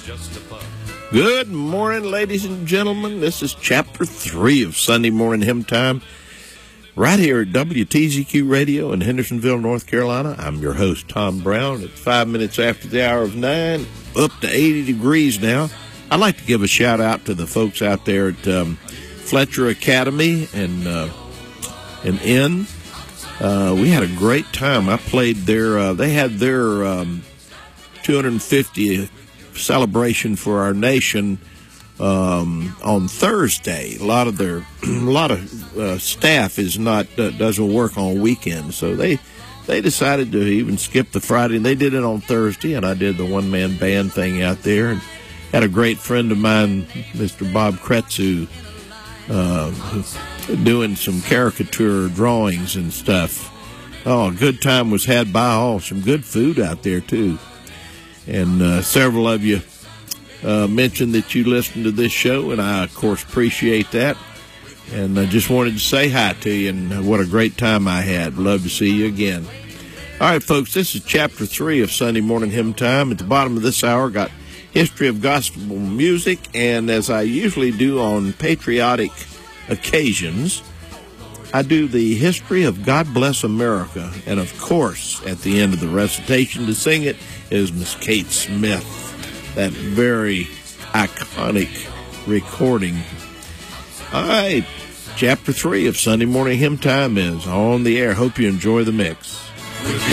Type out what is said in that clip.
Good morning, ladies and gentlemen. This is Chapter 3 of Sunday Morning Hymn Time, right here at WTZQ Radio in Hendersonville, North Carolina. I'm your host, Tom Brown. It's 5 minutes after the hour of 9, up to 80 degrees now. I'd like to give a shout-out to the folks out there at Fletcher Academy and Inn. We had a great time. I played there. They had their 250th celebration for our nation on Thursday. A lot of staff doesn't work on weekends, so they decided to even skip the Friday, and they did it on Thursday. And I did the one-man band thing out there, and had a great friend of mine, Mr. Bob Kretzu, doing some caricature drawings and stuff. Oh, a good time was had by all. Some good food out there, too. And several of you mentioned that you listen to this show, and I, of course, appreciate that. And I just wanted to say hi to you, and what a great time I had. Love to see you again. All right, folks, this is Chapter 3 of Sunday Morning Hymn Time. At the bottom of this hour, got history of gospel music, and as I usually do on patriotic occasions, I do the history of God Bless America. And, of course, at the end of the recitation to sing it is Miss Kate Smith, that very iconic recording. All right, Chapter 3 of Sunday Morning Hymn Time is on the air. Hope you enjoy the mix.